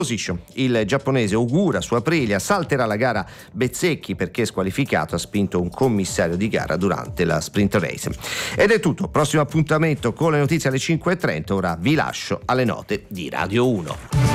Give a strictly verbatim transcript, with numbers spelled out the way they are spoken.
Il giapponese Ogura su Aprilia salterà la gara Bezzecchi perché squalificato, ha spinto un commissario di gara durante la sprint race. Ed è tutto, prossimo appuntamento con le notizie alle cinque e trenta, ora vi lascio alle note di Radio uno.